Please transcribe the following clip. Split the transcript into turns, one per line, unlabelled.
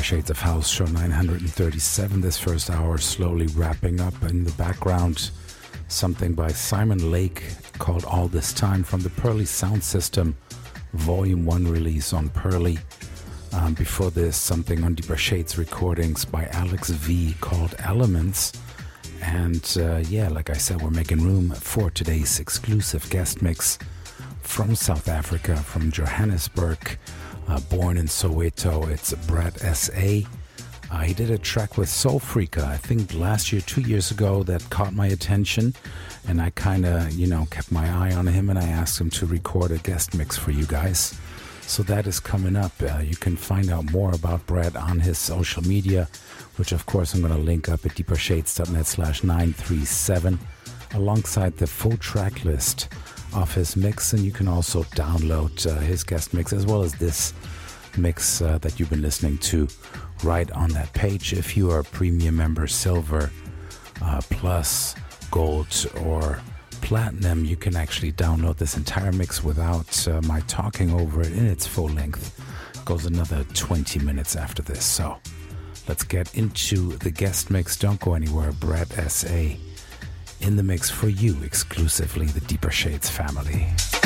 Shades of House, show 937. This first hour slowly wrapping up. In the background, something by Simon Lake called All This Time from the Pearly Sound System, Volume 1 release on Pearly. Before this, something on Deeper Shades recordings by Alex V called Elements. And like I said, we're making room for today's exclusive guest mix from South Africa, from Johannesburg. Born in Soweto, it's Brad S.A. He did a track with Soul Freaka, I think last year, 2 years ago, that caught my attention. And I kind of, kept my eye on him and I asked him to record a guest mix for you guys. So that is coming up. You can find out more about Brad on his social media, which of course I'm going to link up at deepershades.net/937 alongside the full track list of his mix, and you can also download his guest mix as well as this mix that you've been listening to right on that page. If you are a premium member, silver, plus, gold, or platinum, you can actually download this entire mix without my talking over it in its full length. It goes another 20 minutes after this, so let's get into the guest mix. Don't go anywhere. Brad S.A. in the mix for you exclusively, the Deeper Shades family.